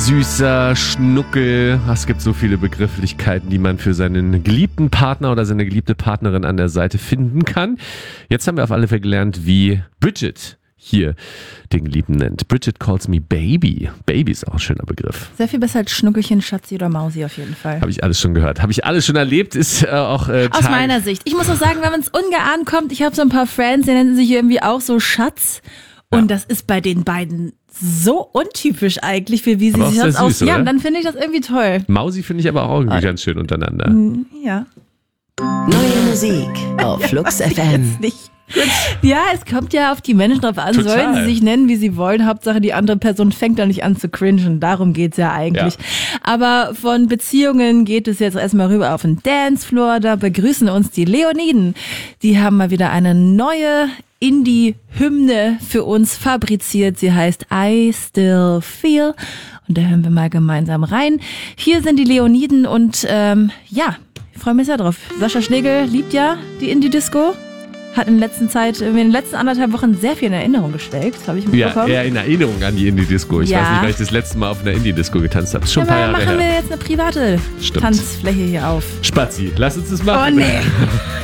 Süßer, Schnuckel. Es gibt so viele Begrifflichkeiten, die man für seinen geliebten Partner oder seine geliebte Partnerin an der Seite finden kann. Jetzt haben wir auf alle Fälle gelernt, wie Bridget hier den Geliebten nennt. Bridget calls me baby. Baby ist auch ein schöner Begriff. Sehr viel besser als Schnuckelchen, Schatzi oder Mausi auf jeden Fall. Habe ich alles schon gehört. Habe ich alles schon erlebt. Ist auch Aus meiner Sicht. Ich muss auch sagen, wenn man es ungeahnt kommt, ich habe so ein paar Friends, die nennen sich irgendwie auch so Schatz. Und das ist bei den beiden so untypisch eigentlich, für wie sie sich sonst aussehen. Ja, dann finde ich das irgendwie toll. Mausi finde ich aber auch irgendwie ganz schön untereinander. Ja. Neue Musik auf Flux FM. Nicht. Ja, es kommt ja auf die Menschen drauf an. Total. Sollen sie sich nennen, wie sie wollen. Hauptsache, die andere Person fängt da nicht an zu cringen. Darum geht's ja eigentlich. Ja. Aber von Beziehungen geht es jetzt erstmal rüber auf den Dancefloor. Da begrüßen uns die Leoniden. Die haben mal wieder eine neue Indie-Hymne für uns fabriziert. Sie heißt I Still Feel. Und da hören wir mal gemeinsam rein. Hier sind die Leoniden und ich freue mich sehr drauf. Sascha Schlegel liebt ja die Indie-Disco. Hat in den letzten 1,5 Wochen sehr viel in Erinnerung geschwelgt. Das habe ich mitbekommen. Ja, eher in Erinnerung an die Indie-Disco. Ich weiß nicht, weil ich das letzte Mal auf einer Indie-Disco getanzt habe. Schon ein paar Jahre her. Machen wir jetzt eine private Tanzfläche hier auf. Spazi, lass uns das machen. Oh nee.